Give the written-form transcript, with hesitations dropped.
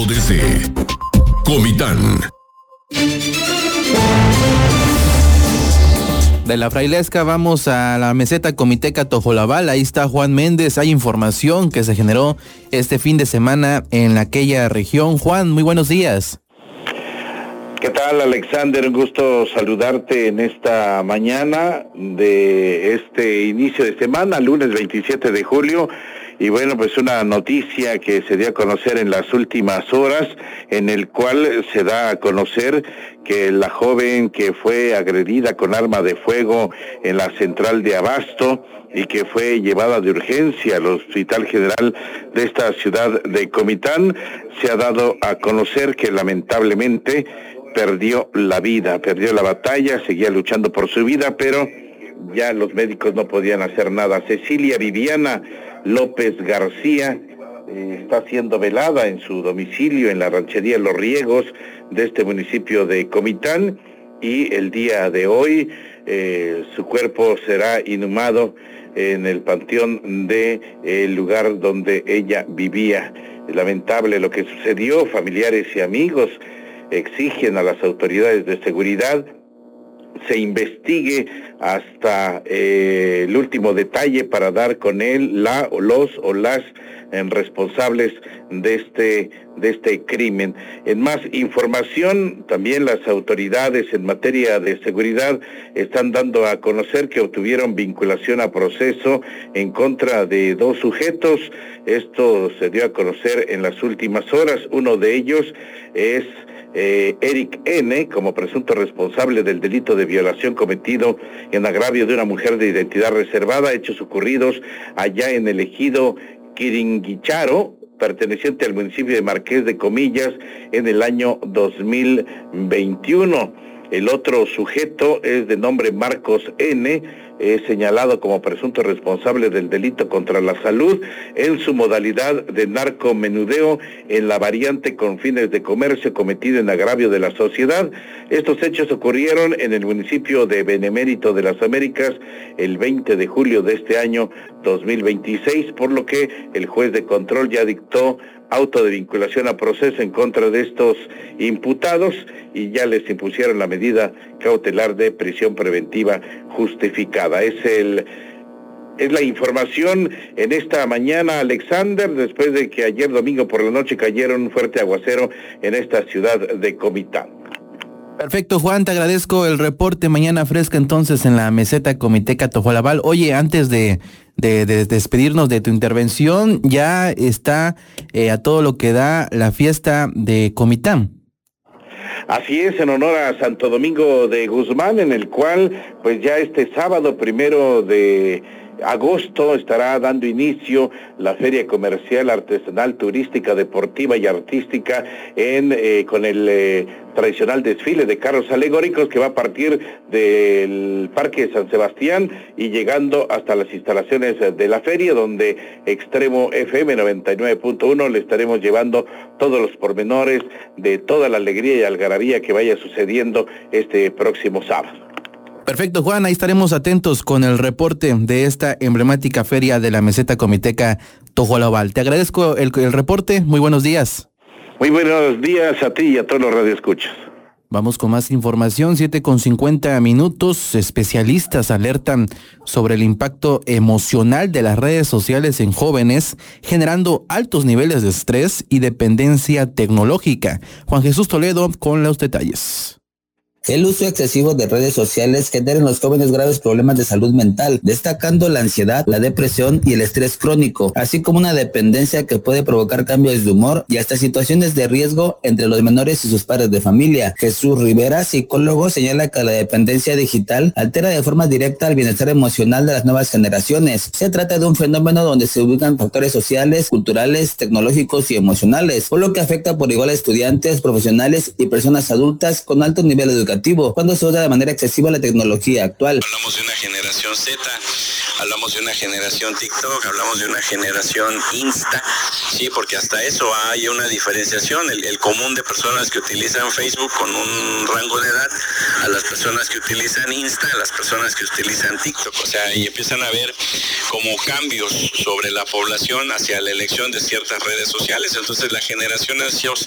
desde Comitán. De la Frailesca vamos a la meseta comiteca Tojolabal. Ahí está Juan Méndez. Hay información que se generó este fin de semana en aquella región. Juan, muy buenos días. ¿Qué tal, Alexander? Un gusto saludarte en esta mañana de este inicio de semana, lunes 27 de julio. Y bueno, pues una noticia que se dio a conocer en las últimas horas, en el cual se da a conocer que la joven que fue agredida con arma de fuego en la central de Abasto y que fue llevada de urgencia al Hospital General de esta ciudad de Comitán, se ha dado a conocer que lamentablemente perdió la vida, perdió la batalla, seguía luchando por su vida, pero ya los médicos no podían hacer nada. Cecilia Viviana López García está siendo velada en su domicilio en la ranchería Los Riegos de este municipio de Comitán, y el día de hoy su cuerpo será inhumado en el panteón del lugar donde ella vivía. Es lamentable lo que sucedió. Familiares y amigos exigen a las autoridades de seguridad se investigue hasta el último detalle para dar con él los responsables de este crimen. En más información, también las autoridades en materia de seguridad están dando a conocer que obtuvieron vinculación a proceso en contra de 2 sujetos. Esto se dio a conocer en las últimas horas. Uno de ellos es Eric N., como presunto responsable del delito de violación cometido en agravio de una mujer de identidad reservada, hechos ocurridos allá en el ejido Quiringuicharo, perteneciente al municipio de Marqués de Comillas, en el año 2021. El otro sujeto es de nombre Marcos N., es señalado como presunto responsable del delito contra la salud en su modalidad de narcomenudeo en la variante con fines de comercio cometido en agravio de la sociedad. Estos hechos ocurrieron en el municipio de Benemérito de las Américas el 20 de julio de este año 2026, por lo que el juez de control ya dictó auto de vinculación a proceso en contra de estos imputados y ya les impusieron la medida cautelar de prisión preventiva justificada. Es la información en esta mañana, Alexander, después de que ayer domingo por la noche cayeron un fuerte aguacero en esta ciudad de Comitán. Perfecto, Juan, te agradezco el reporte. Mañana fresca entonces en la meseta comiteca Tojolabal. Oye, antes de despedirnos de tu intervención, ya está a todo lo que da la fiesta de Comitán. Así es, en honor a Santo Domingo de Guzmán, en el cual pues ya este sábado 1 de agosto estará dando inicio la feria comercial, artesanal, turística, deportiva y artística con el tradicional desfile de carros alegóricos que va a partir del Parque de San Sebastián y llegando hasta las instalaciones de la feria, donde Extremo FM 99.1 le estaremos llevando todos los pormenores de toda la alegría y algarabía que vaya sucediendo este próximo sábado. Perfecto, Juan, ahí estaremos atentos con el reporte de esta emblemática feria de la meseta comiteca Tojolabal. Te agradezco el reporte, muy buenos días. Muy buenos días a ti y a todos los radioescuchas. Vamos con más información, 7:50. Especialistas alertan sobre el impacto emocional de las redes sociales en jóvenes, generando altos niveles de estrés y dependencia tecnológica. Juan Jesús Toledo con los detalles. El uso excesivo de redes sociales genera en los jóvenes graves problemas de salud mental, destacando la ansiedad, la depresión y el estrés crónico, así como una dependencia que puede provocar cambios de humor y hasta situaciones de riesgo entre los menores y sus padres de familia. Jesús Rivera, psicólogo, señala que la dependencia digital altera de forma directa el bienestar emocional de las nuevas generaciones. Se trata de un fenómeno donde se ubican factores sociales, culturales, tecnológicos y emocionales, por lo que afecta por igual a estudiantes, profesionales y personas adultas con alto nivel educativo cuando se usa de manera excesiva la tecnología actual. Hablamos de una generación Z, hablamos de una generación TikTok, hablamos de una generación Insta, sí, porque hasta eso hay una diferenciación, el común de personas que utilizan Facebook con un rango de edad, a las personas que utilizan Insta, a las personas que utilizan TikTok, o sea, y empiezan a ver como cambios sobre la población hacia la elección de ciertas redes sociales. Entonces la generación ansiosa